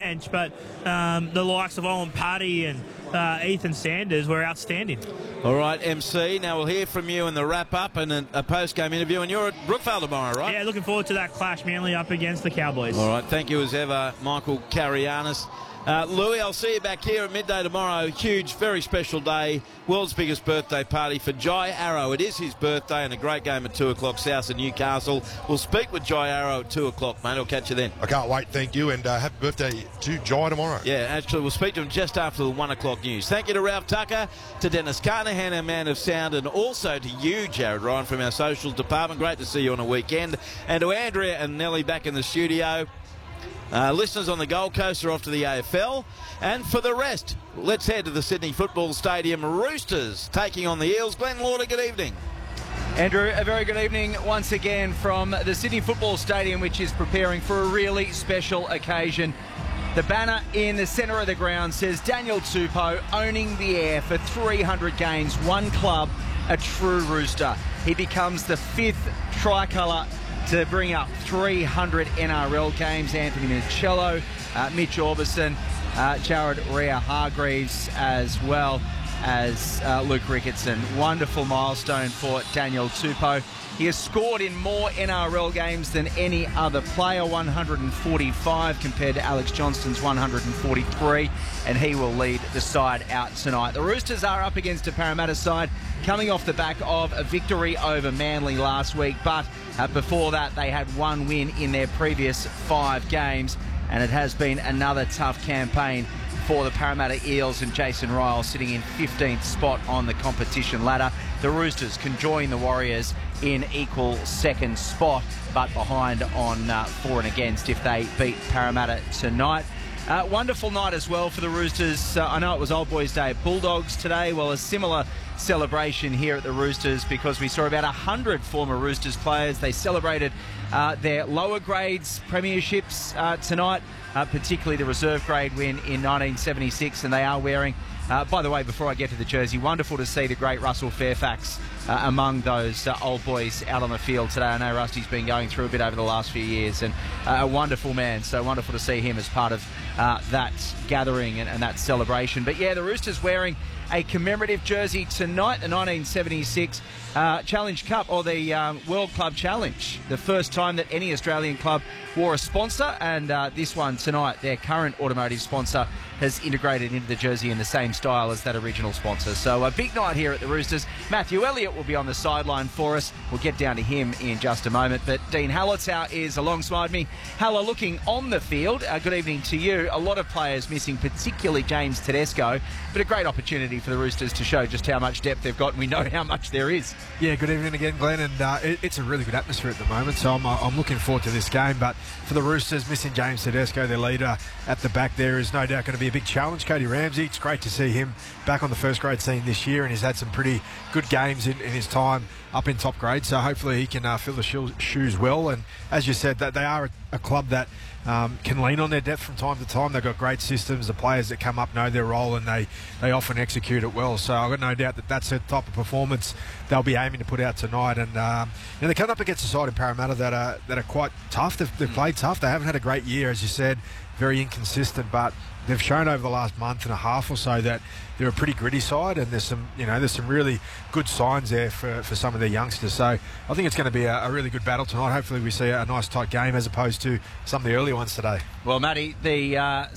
bench, but the likes of Owen Paddy and Ethan Sanders were outstanding. All right, MC, now we'll hear from you in the wrap-up and a post-game interview, and you're at Brookvale tomorrow, right? Yeah, looking forward to that clash, Manly up against the Cowboys. All right, thank you as ever, Michael Carianis. Louis, I'll see you back here at midday tomorrow. Huge, very special day. World's biggest birthday party for Jai Arrow. It is his birthday and a great game at 2 o'clock, south of Newcastle. We'll speak with Jai Arrow at 2 o'clock, mate. I'll catch you then. I can't wait, thank you, and happy birthday to Jai tomorrow. Yeah, actually, we'll speak to him just after the 1 o'clock news. Thank you to Ralph Tucker, to Dennis Carnahan, our man of sound, and also to you, Jared Ryan, from our socials department. Great to see you on a weekend. And to Andrea and Nellie back in the studio. Listeners on the Gold Coast are off to the AFL. And for the rest, let's head to the Sydney Football Stadium. Roosters taking on the Eels. Glenn Lauder, good evening. Andrew, a very good evening once again from the Sydney Football Stadium, which is preparing for a really special occasion. The banner in the centre of the ground says Daniel Tupou owning the air for 300 games, one club, a true Rooster. He becomes the 5th tricolour to bring up 300 NRL games. Anthony Minicello, Mitch Orbison, Jared Rea-Hargreaves, as well as Luke Ricketson. Wonderful milestone for Daniel Tupou. He has scored in more NRL games than any other player, 145 compared to Alex Johnston's 143, and he will lead the side out tonight. The Roosters are up against a Parramatta side coming off the back of a victory over Manly last week, but before that they had one win in their previous 5 games, and it has been another tough campaign for the Parramatta Eels, and Jason Ryle sitting in 15th spot on the competition ladder. The Roosters can join the Warriors in equal second spot, but behind on for and against if they beat Parramatta tonight. Wonderful night as well for the Roosters. I know it was Old Boys Day at Bulldogs today. Well, a similar celebration here at the Roosters, because we saw about 100 former Roosters players. They celebrated their lower grades premierships tonight, particularly the reserve grade win in 1976, and they are wearing, by the way, before I get to the jersey, wonderful to see the great Russell Fairfax among those old boys out on the field today. I know Rusty's been going through a bit over the last few years, and a wonderful man, so wonderful to see him as part of that gathering and that celebration. But yeah, the Roosters wearing a commemorative jersey tonight, the 1976 Challenge Cup, or the World Club Challenge. The first time that any Australian club wore a sponsor, and this one tonight, their current automotive sponsor, has integrated into the jersey in the same style as that original sponsor. So a big night here at the Roosters. Matthew Elliott will be on the sideline for us. We'll get down to him in just a moment. But Dean Hallertau is alongside me. Haller, looking on the field, good evening to you. A lot of players missing, particularly James Tedesco, but a great opportunity for the Roosters to show just how much depth they've got, and we know how much there is. Yeah, good evening again, Glenn, and it's a really good atmosphere at the moment, so I'm looking forward to this game. But for the Roosters, missing James Tedesco, their leader at the back there, is no doubt going to be a big challenge. Cody Ramsey, it's great to see him back on the first grade scene this year, and he's had some pretty good games in his time up in top grade, so hopefully he can fill the shoes well. And as you said, that they are a club that can lean on their depth from time to time. They've got great systems. The players that come up know their role, and they often execute it well. So I've got no doubt that that's the type of performance they'll be aiming to put out tonight. And they're coming up against a side in Parramatta that are quite tough. They've played tough. They haven't had a great year, as you said, very inconsistent, but they've shown over the last month and a half or so that they're a pretty gritty side, and there's some really good signs there for some of their youngsters. So I think it's going to be a really good battle tonight. Hopefully we see a nice tight game as opposed to some of the early ones today. Well, Matty, the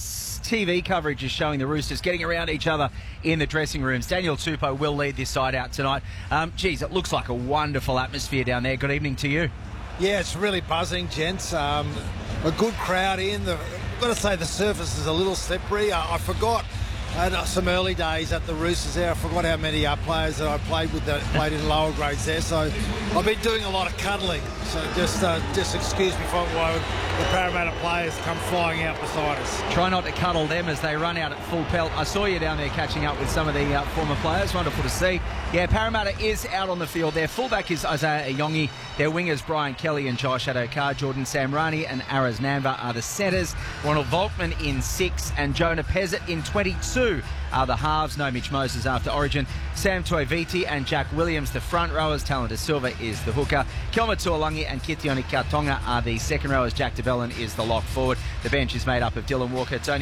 TV coverage is showing the Roosters getting around each other in the dressing rooms. Daniel Tupou will lead this side out tonight. Geez, it looks like a wonderful atmosphere down there. Good evening to you. Yeah, it's really buzzing, gents. A good crowd in. I've got to say the surface is a little slippery. I forgot. I had some early days at the Roosters there. I forgot how many players that I played with that played in lower grades there. So I've been doing a lot of cuddling. So just excuse me for why the Parramatta players come flying out beside us. Try not to cuddle them as they run out at full pelt. I saw you down there catching up with some of the former players. Wonderful to see. Yeah, Parramatta is out on the field. Their fullback is Isaiah Ayongi. Their wingers, Brian Kelly and Josh Adokar. Jordan Samrani and Araz Namva are the centres. Ronald Volkman in 6 and Jonah Pezzett in 22 are the halves. No Mitch Moses after Origin. Sam Toiviti and Jack Williams, the front rowers. Talon Silva is the hooker. Kelma Tuolangi and Kitioni Kautonga are the second rowers. Jack de Bellin is the lock forward. The bench is made up of Dylan Walker, Tony